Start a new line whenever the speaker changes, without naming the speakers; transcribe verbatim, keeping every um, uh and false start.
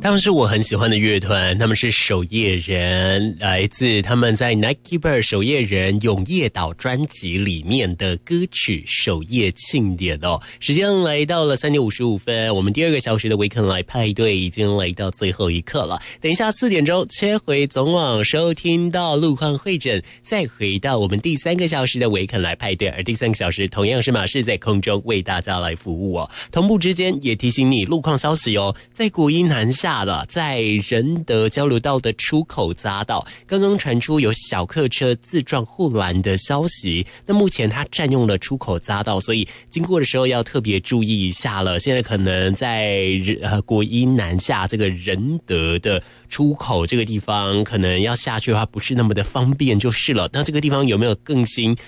他们是我很喜欢的乐团，他们是守夜人，来自他们在 Nightkeeper 守夜人永夜岛专辑里面的歌曲守夜庆典哦。时间来到了三点五十五分，我们第二个小时的维肯来派对已经来到最后一刻了。等一下四点钟切回总网收听到路况会诊，再回到我们第三个小时的维肯来派对，而第三个小时同样是马氏在空中为大家来服务哦。同步之间也提醒你路况消息哦，在国一南下了，在仁德交流道的出口匝道，刚刚传出有小客车自撞护栏的消息。那目前它占用了出口匝道，所以经过的时候要特别注意一下了。现在可能在呃国一南下这个仁德的出口这个地方，可能要下去的话不是那么的方便就是了。那这个地方有没有更新